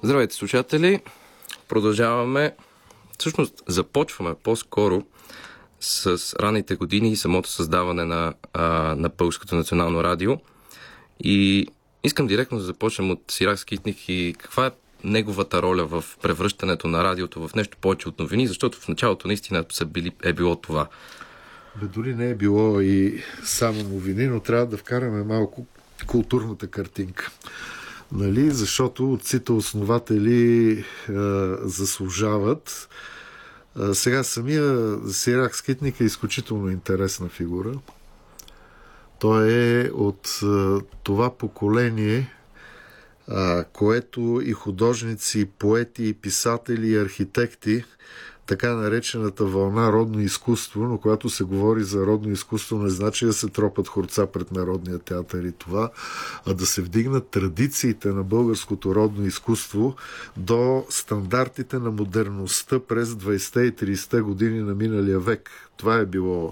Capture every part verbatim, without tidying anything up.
Здравейте, слушатели! Продължаваме, всъщност започваме по-скоро с ранните години и самото създаване на, а, на Българското национално радио. И искам директно да започнем от Сирак Скитник и каква е неговата роля в превръщането на радиото в нещо повече от новини, защото в началото наистина са били, е било това. Бе, дори не е било и само новини, но трябва да вкараме малко културната картинка. Нали? Защото отците основатели е, заслужават. Е, сега самия Сирак Скитник е изключително интересна фигура. Той е от е, това поколение, е, което и художници, и поети, и писатели, и архитекти, така наречената вълна родно изкуство, но когато се говори за родно изкуство, не значи да се тропат хорца пред Народния театър и това, а да се вдигнат традициите на българското родно изкуство до стандартите на модерността през двайсетте и трийсетте години на миналия век. Това е било.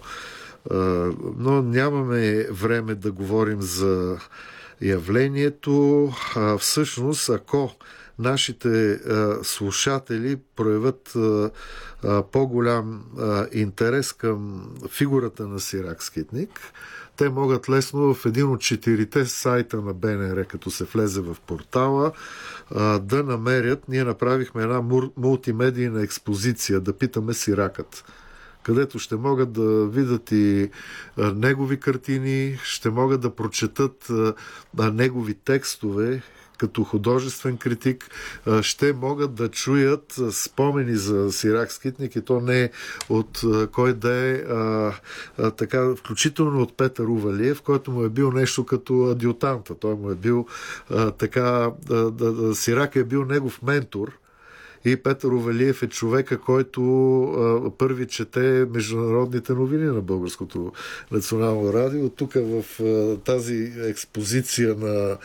Но нямаме време да говорим за явлението. Всъщност, ако нашите а, слушатели проявят а, а, по-голям а, интерес към фигурата на Сирак Скитник, те могат лесно в един от четирите сайта на БНР, като се влезе в портала, а, да намерят. Ние направихме една мултимедийна експозиция "Да питаме Сиракът", където ще могат да видят и а, негови картини, ще могат да прочетат а, а, негови текстове, като художествен критик, ще могат да чуят спомени за Сирак Скитник, и то не от кой да е, а, а, така, включително от Петър Увалиев, който му е бил нещо като адютанта. Той му е бил а, така, да, да, да, Сирак е бил негов ментор. И Петър Увалиев е човека, който а, първи чете международните новини на Българското национално радио. Тук в а, тази експозиция на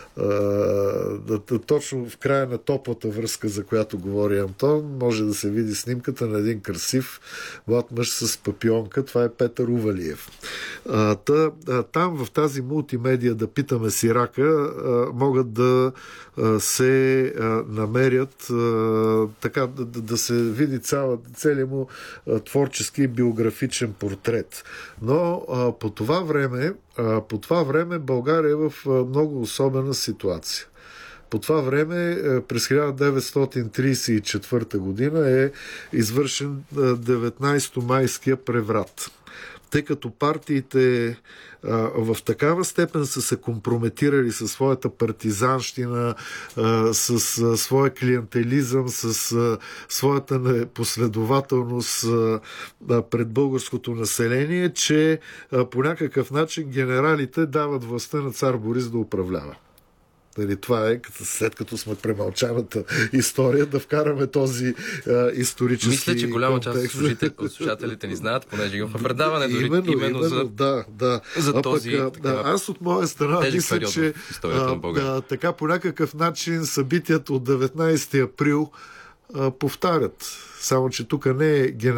Uh, да, точно в края на топлата връзка, за която говори Антон, може да се види снимката на един красив млад мъж с папионка. Това е Петър Увалиев. Uh, та, uh, там в тази мултимедия "Да питаме Сирака" uh, могат да uh, се uh, намерят uh, така, да, да се види цяла, целият му uh, творчески биографичен портрет. Но uh, по това време По това време България е в много особена ситуация. По това време, през хиляда деветстотин трийсет и четвърта година, е извършен деветнайсетомайския преврат. Тъй като партиите а, в такава степен са се компрометирали със своята партизанщина, а, с а, своя клиентелизъм, с а, своята непоследователност а, а, пред българското население, че а, по някакъв начин генералите дават властта на цар Борис да управлява. Дали, това е, след като сме премълчаната история, да вкараме този а, исторически Мисля, че голяма контекст. част от слушателите, от слушателите ни знаят, понеже имахме предаване дори именно, именно, именно за, да, да. за а този... Пък, да, аз от моя страна мисля, че а, да, така по някакъв начин събитията от деветнайсети април а, повтарят. Само че тук не е генерал